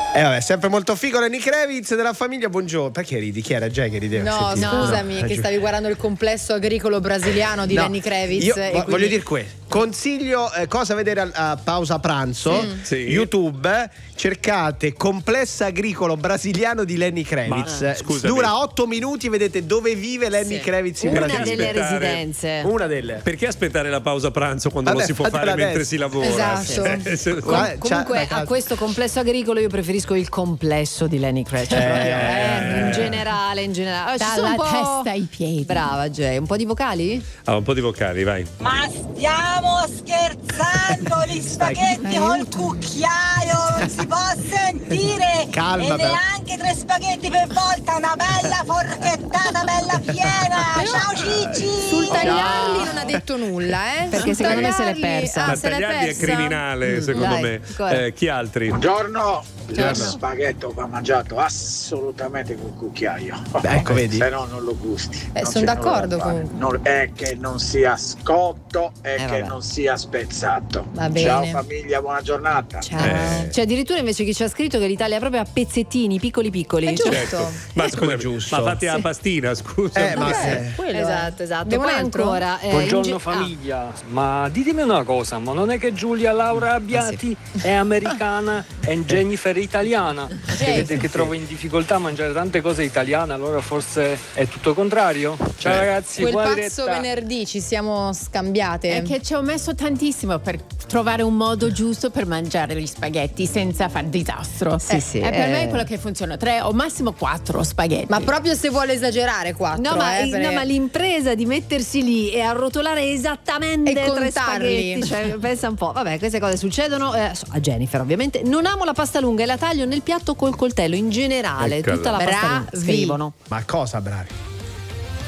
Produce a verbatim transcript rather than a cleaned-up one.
Eh vabbè, sempre molto figo Lenny Kravitz della famiglia. Buongiorno. Perché ridi? Chi era? Già che rideva? No, scusami, no, che stavi guardando il complesso agricolo brasiliano di no, Lenny Kravitz. Io e vo- quindi... voglio dire questo. Consiglio eh, cosa vedere a, a pausa pranzo. Mm. Sì. YouTube, cercate complesso agricolo brasiliano di Lenny Kravitz. Ma, scusami. Dura otto minuti, vedete dove vive Lenny Sì. Kravitz in Una Brasile. delle aspettare. residenze. Una delle. Perché aspettare la pausa pranzo quando Vabbè, lo si può fatela fare mentre adesso. si lavora? Esatto. Eh, se- Guarda, Comunque c'ha- a questo complesso agricolo io preferisco il complesso di Lenny Kravitz, cioè Eh. proprio, eh, in generale, in generale. Allora, ci sono Dalla un po'... testa ai piedi. Brava Jay, un po' di vocali? Ah, un po' di vocali, vai. Ma stiamo scherzando, gli spaghetti col cucchiaio non si può sentire. Calma, e però. neanche tre spaghetti per volta, una bella forchettata bella piena. Ciao Cicci. Sul tagliarli non ha detto nulla, eh? Perché Sul secondo me se l'è tagliarli- persa. Ah, Ma se l'è Tagliardi è persa? criminale, secondo dai, me. ancora. Eh, chi altri? Buongiorno, il spaghetto va mangiato assolutamente col cucchiaio. Beh, ecco, vedi? Se no non lo gusti. Eh, Non sono c'è d'accordo nulla da fare. comunque. Non- è che non sia scotto e Eh, che vabbè. non sia spezzato. Va bene. Ciao famiglia, buona giornata. Ciao. Eh. C'è addirittura invece chi ci ha scritto che l'Italia è proprio a pezzettini, piccoli piccoli. È giusto. Certo. Ma Come scusami, giusto. ma fatti la pastina, scusa. Eh, ma Vabbè, se- quello è. Esatto, esatto. Abbiamo Poi un altro? ancora eh, in Buongiorno ge- famiglia, ma ditemi una cosa, ma non è che Giulia Laura Abbiati è americana e Jennifer è italiana? Sì. E vedete che trovo in difficoltà a mangiare tante cose italiane, allora forse è tutto contrario? Ciao Eh. ragazzi, Quel buona pazzo diretta. venerdì ci siamo scambiate. È che ci ho messo tantissimo per trovare un modo giusto per mangiare gli spaghetti senza far disastro. Sì, Eh, sì, E per eh. me è quello che funziona, tre o massimo quattro spaghetti. Ma proprio se vuole esagerare quattro, No ma, eh, no, perché- ma l'impresa di mettersi lì e arrotolare esattamente E tre contarli. spaghetti, cioè, pensa un po', vabbè, queste cose succedono eh, a Jennifer ovviamente. Non amo la pasta lunga e la taglio nel piatto col coltello in generale, Eccola. tutta la pasta lunga, Bravi. scrivono. Ma cosa, bravi?